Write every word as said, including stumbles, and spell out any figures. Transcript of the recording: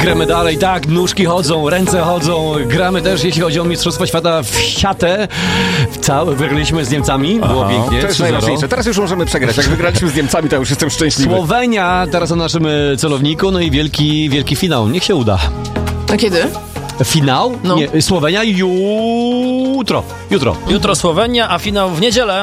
Gramy dalej, tak, nóżki chodzą, ręce chodzą, gramy też, jeśli chodzi o Mistrzostwa Świata w siatę. Cały, wygraliśmy z Niemcami, było Aha, pięknie. to jest najważniejsze. Teraz już możemy przegrać. Jak wygraliśmy z Niemcami, to już jestem szczęśliwy. Słowenia teraz na naszym celowniku, no i wielki, wielki finał. Niech się uda. A kiedy? Finał? No. Nie, Słowenia jutro. Jutro. Jutro Słowenia, a finał w niedzielę.